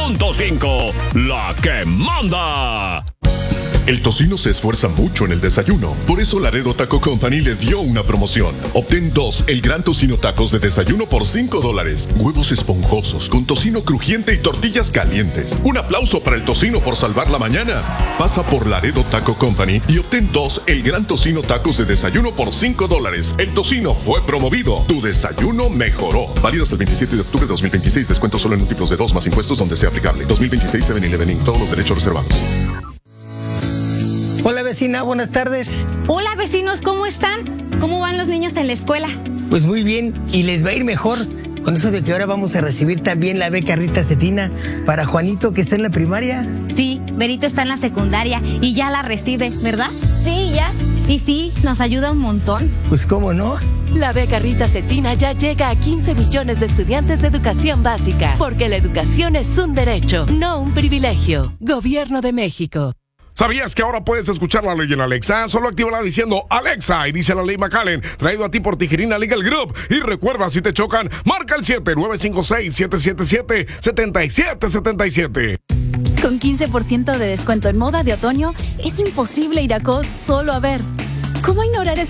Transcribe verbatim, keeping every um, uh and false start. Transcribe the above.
punto cinco, la que manda. El tocino se esfuerza mucho en el desayuno, por eso Laredo Taco Company le dio una promoción. Obtén dos El Gran Tocino Tacos de desayuno por cinco dólares. Huevos esponjosos con tocino crujiente y tortillas calientes. Un aplauso para el tocino por salvar la mañana. Pasa por Laredo Taco Company y obtén dos El Gran Tocino Tacos de desayuno por cinco dólares. El tocino fue promovido. Tu desayuno mejoró. Válido hasta el veintisiete de octubre de dos mil veintiséis. Descuento solo en múltiplos de dos más impuestos donde sea aplicable. dos mil veintiséis seven eleven Inc. Todos los derechos reservados. Hola vecina, buenas tardes. Hola vecinos, ¿cómo están? ¿Cómo van los niños en la escuela? Pues muy bien, y les va a ir mejor con eso de que ahora vamos a recibir también la beca Rita Cetina para Juanito, que está en la primaria. Sí, Berito está en la secundaria y ya la recibe, ¿verdad? Sí, ya. Y sí, nos ayuda un montón. Pues cómo no. La beca Rita Cetina ya llega a quince millones de estudiantes de educación básica, porque la educación es un derecho, no un privilegio. Gobierno de México. ¿Sabías que ahora puedes escuchar la ley en Alexa? Solo actívala diciendo Alexa y dice la ley McAllen, traído a ti por Tijerina Legal Group. Y recuerda, si te chocan, marca el siete nueve cinco seis, siete siete siete, siete siete siete siete. Con quince por ciento de descuento en moda de otoño, es imposible ir a C O S solo a ver. ¿Cómo ignorar ese